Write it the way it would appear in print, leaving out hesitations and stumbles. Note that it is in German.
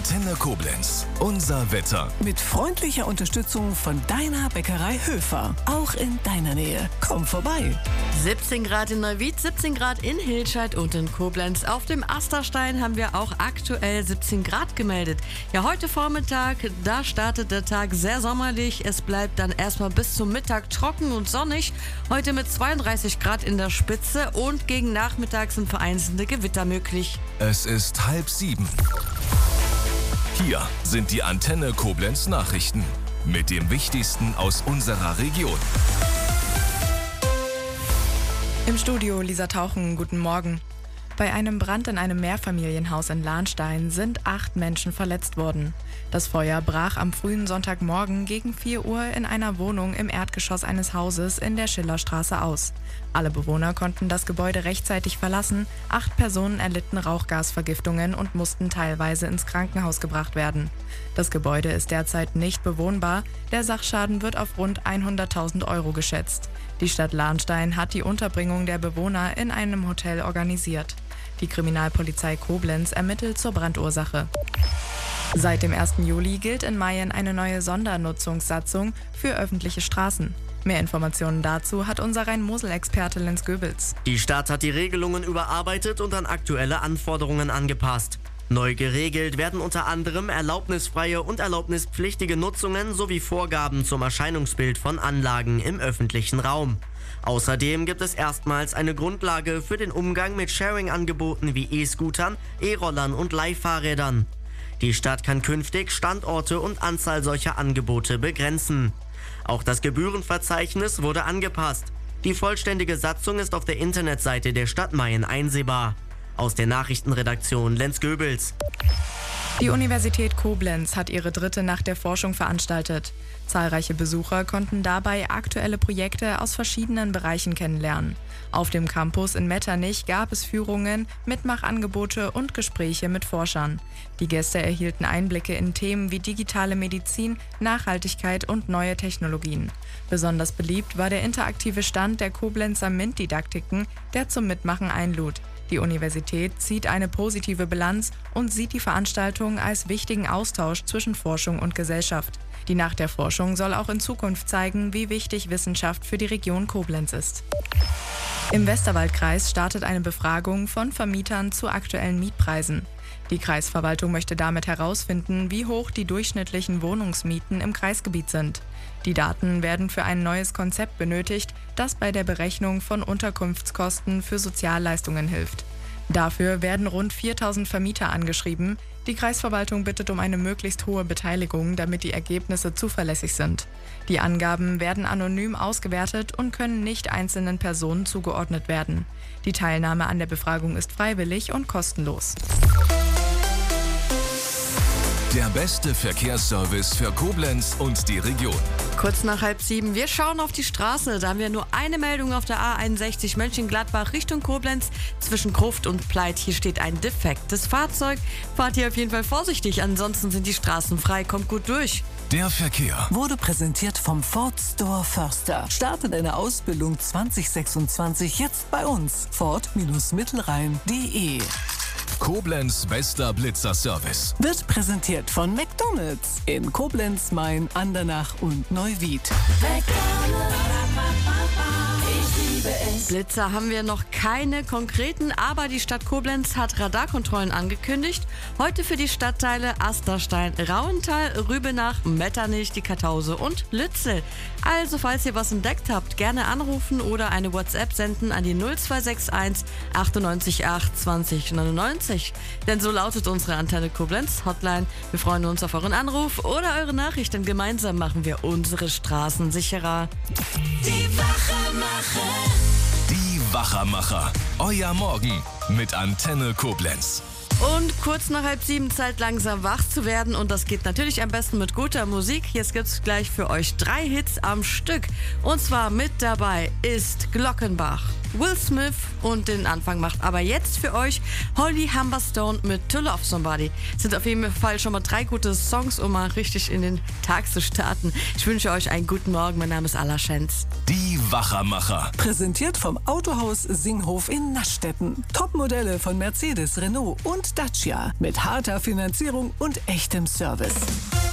Antenne Koblenz. Unser Wetter. Mit freundlicher Unterstützung von deiner Bäckerei Höfer. Auch in deiner Nähe. Komm vorbei. 17 Grad in Neuwied, 17 Grad in Hilscheid und in Koblenz. Auf dem Asterstein haben wir auch aktuell 17 Grad gemeldet. Ja, heute Vormittag, da startet der Tag sehr sommerlich. Es bleibt dann erstmal bis zum Mittag trocken und sonnig. Heute mit 32 Grad in der Spitze und gegen Nachmittag sind vereinzelte Gewitter möglich. Es ist 6:30. Hier sind die Antenne Koblenz Nachrichten mit dem Wichtigsten aus unserer Region. Im Studio Lisa Tauchen, guten Morgen. Bei einem Brand in einem Mehrfamilienhaus in Lahnstein sind 8 Menschen verletzt worden. Das Feuer brach am frühen Sonntagmorgen gegen 4 Uhr in einer Wohnung im Erdgeschoss eines Hauses in der Schillerstraße aus. Alle Bewohner konnten das Gebäude rechtzeitig verlassen. 8 Personen erlitten Rauchgasvergiftungen und mussten teilweise ins Krankenhaus gebracht werden. Das Gebäude ist derzeit nicht bewohnbar. Der Sachschaden wird auf rund 100.000 € geschätzt. Die Stadt Lahnstein hat die Unterbringung der Bewohner in einem Hotel organisiert. Die Kriminalpolizei Koblenz ermittelt zur Brandursache. Seit dem 1. Juli gilt in Mayen eine neue Sondernutzungssatzung für öffentliche Straßen. Mehr Informationen dazu hat unser Rhein-Mosel-Experte Lenz Goebels. Die Stadt hat die Regelungen überarbeitet und an aktuelle Anforderungen angepasst. Neu geregelt werden unter anderem erlaubnisfreie und erlaubnispflichtige Nutzungen sowie Vorgaben zum Erscheinungsbild von Anlagen im öffentlichen Raum. Außerdem gibt es erstmals eine Grundlage für den Umgang mit Sharing-Angeboten wie E-Scootern, E-Rollern und Leihfahrrädern. Die Stadt kann künftig Standorte und Anzahl solcher Angebote begrenzen. Auch das Gebührenverzeichnis wurde angepasst. Die vollständige Satzung ist auf der Internetseite der Stadt Mayen einsehbar. Aus der Nachrichtenredaktion Lenz Goebels. Die Universität Koblenz hat ihre 3. Nacht der Forschung veranstaltet. Zahlreiche Besucher konnten dabei aktuelle Projekte aus verschiedenen Bereichen kennenlernen. Auf dem Campus in Metternich gab es Führungen, Mitmachangebote und Gespräche mit Forschern. Die Gäste erhielten Einblicke in Themen wie digitale Medizin, Nachhaltigkeit und neue Technologien. Besonders beliebt war der interaktive Stand der Koblenzer MINT-Didaktiken, der zum Mitmachen einlud. Die Universität zieht eine positive Bilanz und sieht die Veranstaltung als wichtigen Austausch zwischen Forschung und Gesellschaft. Die Nacht der Forschung soll auch in Zukunft zeigen, wie wichtig Wissenschaft für die Region Koblenz ist. Im Westerwaldkreis startet eine Befragung von Vermietern zu aktuellen Mietpreisen. Die Kreisverwaltung möchte damit herausfinden, wie hoch die durchschnittlichen Wohnungsmieten im Kreisgebiet sind. Die Daten werden für ein neues Konzept benötigt, das bei der Berechnung von Unterkunftskosten für Sozialleistungen hilft. Dafür werden rund 4.000 Vermieter angeschrieben. Die Kreisverwaltung bittet um eine möglichst hohe Beteiligung, damit die Ergebnisse zuverlässig sind. Die Angaben werden anonym ausgewertet und können nicht einzelnen Personen zugeordnet werden. Die Teilnahme an der Befragung ist freiwillig und kostenlos. Der beste Verkehrsservice für Koblenz und die Region. Kurz nach 6:30, wir schauen auf die Straße. Da haben wir nur eine Meldung auf der A61 Mönchengladbach Richtung Koblenz zwischen Gruft und Pleit. Hier steht ein defektes Fahrzeug. Fahrt hier auf jeden Fall vorsichtig, ansonsten sind die Straßen frei. Kommt gut durch. Der Verkehr Wurde präsentiert vom Ford Store Förster. Starte deine Ausbildung 2026 jetzt bei uns. Ford-Mittelrhein.de. Koblenz bester Blitzerservice. Wird präsentiert von McDonald's in Koblenz, Main, Andernach und Neuwied. Blitzer haben wir noch keine konkreten, aber die Stadt Koblenz hat Radarkontrollen angekündigt. Heute für die Stadtteile Asterstein, Rauental, Rübenach, Metternich, die Kartause und Lützel. Also falls ihr was entdeckt habt, gerne anrufen oder eine WhatsApp senden an die 0261 98 8 20 99. Denn so lautet unsere Antenne Koblenz Hotline. Wir freuen uns auf euren Anruf oder eure Nachricht, denn gemeinsam machen wir unsere Straßen sicherer. Die Wachermacher. Euer Morgen mit Antenne Koblenz. Und kurz nach 6:30 Zeit langsam wach zu werden und das geht natürlich am besten mit guter Musik. Jetzt gibt's gleich für euch 3 Hits am Stück und zwar mit dabei ist Glockenbach. Will Smith und den Anfang macht aber jetzt für euch Holly Humberstone mit To Love Somebody. Sind auf jeden Fall schon mal 3 gute Songs, um mal richtig in den Tag zu starten. Ich wünsche euch einen guten Morgen. Mein Name ist Alla Schenz. Die Wachermacher. Präsentiert vom Autohaus Singhof in Naschstetten. Topmodelle von Mercedes, Renault und Dacia. Mit harter Finanzierung und echtem Service.